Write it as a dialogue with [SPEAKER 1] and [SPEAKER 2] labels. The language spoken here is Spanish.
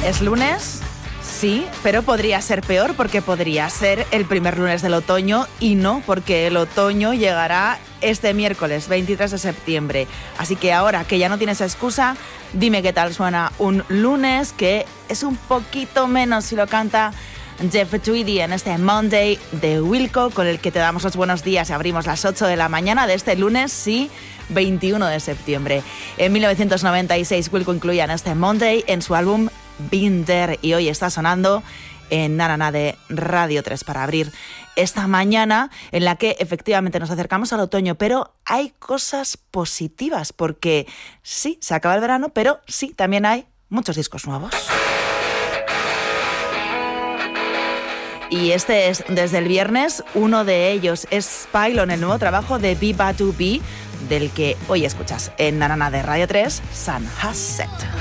[SPEAKER 1] Es lunes, sí, pero podría ser peor porque podría ser el primer lunes del otoño y no, porque el otoño llegará este miércoles 23 de septiembre. Así que ahora que ya no tienes excusa, dime qué tal suena un lunes que es un poquito menos si lo canta Jeff Tweedy en este Monday de Wilco, con el que te damos los buenos días y abrimos las 8 de la mañana de este lunes, sí, 21 de septiembre. En 1996 Wilco incluía en este Monday en su álbum Been There y hoy está sonando en Nanana de Radio 3 para abrir esta mañana en la que efectivamente nos acercamos al otoño, pero hay cosas positivas porque sí, se acaba el verano, pero sí, también hay muchos discos nuevos. Y este es desde el viernes, uno de ellos es Pylon, el nuevo trabajo de Be Bad to Be, del que hoy escuchas en Nanana de Radio 3, Sun Has Set.